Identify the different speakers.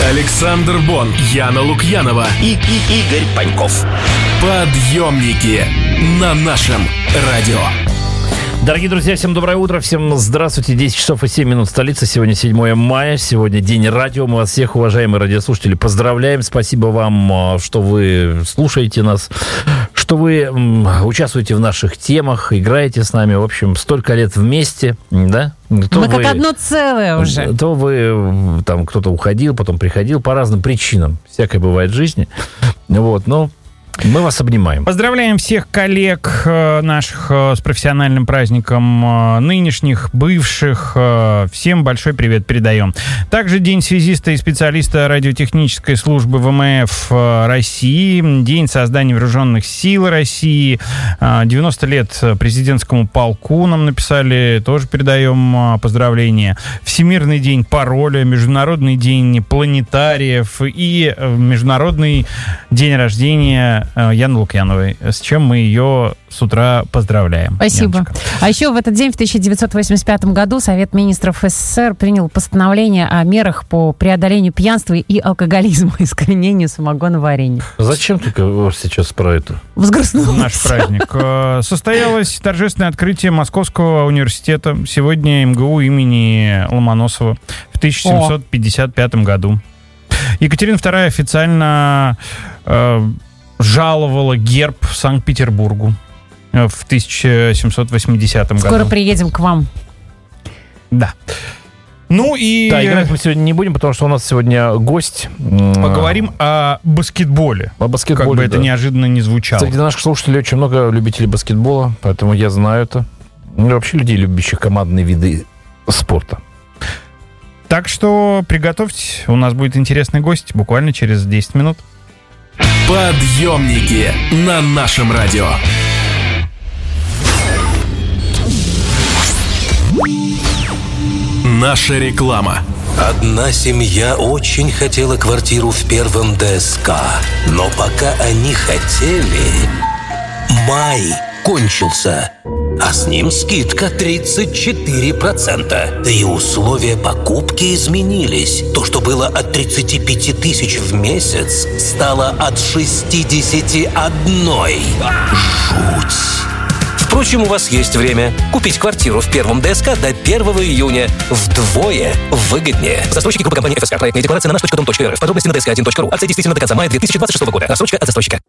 Speaker 1: Александр Бон, Яна Лукьянова
Speaker 2: и Игорь Паньков.
Speaker 1: Подъемники на нашем радио.
Speaker 3: Дорогие друзья, всем доброе утро, всем здравствуйте. 10 часов и 7 минут столица. Сегодня 7 мая, сегодня день радио. Мы вас всех, уважаемые радиослушатели, поздравляем. Спасибо вам, что вы слушаете нас, что вы участвуете в наших темах, играете с нами. В общем, столько лет вместе, да?
Speaker 4: Мы как одно целое уже.
Speaker 3: То вы, там, кто-то уходил, потом приходил по разным причинам. Всякое бывает в жизни. Вот, но... Мы вас обнимаем.
Speaker 5: Поздравляем всех коллег наших с профессиональным праздником, нынешних, бывших. Всем большой привет передаем. Также День связиста и специалиста радиотехнической службы ВМФ России, День создания вооруженных сил России, 90 лет президентскому полку нам написали, тоже передаем поздравления. Всемирный день пароля, Международный день планетариев и Международный день рождения Яны Лукьяновой, с чем мы ее с утра поздравляем.
Speaker 4: Спасибо.
Speaker 5: Яночка.
Speaker 4: А еще в этот день, в 1985 году, Совет министров СССР принял постановление о мерах по преодолению пьянства и алкоголизма, искоренению самогоноварения.
Speaker 3: Зачем ты сейчас про это?
Speaker 4: Взгрустнулся.
Speaker 5: Наш праздник. Состоялось торжественное открытие Московского университета, сегодня МГУ имени Ломоносова, в 1755 году. Екатерина II официально жаловала герб Санкт-Петербургу в 1780 году.
Speaker 4: Скоро приедем к вам.
Speaker 5: Да. Ну и...
Speaker 3: Да, играть мы сегодня не будем, потому что у нас сегодня гость.
Speaker 5: Поговорим о баскетболе.
Speaker 3: О баскетболе,
Speaker 5: как бы это
Speaker 3: да.
Speaker 5: неожиданно не звучало.
Speaker 3: Среди наших слушателей очень много любителей баскетбола, поэтому я знаю это. Ну и вообще людей, любящих командные виды спорта.
Speaker 5: Так что приготовьтесь, у нас будет интересный гость буквально через 10 минут.
Speaker 1: Подъемники на нашем радио. Наша реклама.
Speaker 2: Одна семья очень хотела квартиру в первом ДСК, но пока они хотели, май кончился, а с ним скидка 34%. Да и условия покупки изменились. То, что было от 35 тысяч в месяц, стало от 61. Жуть. Впрочем, у вас есть время купить квартиру в первом ДСК до 1 июня вдвое выгоднее. Застройщики группы компании ФСК. Проектная декларация на наш.дом.рф. Подробности на dsк1.ru. Акция действительно до конца мая 2026 года. Рассрочка от застройщика.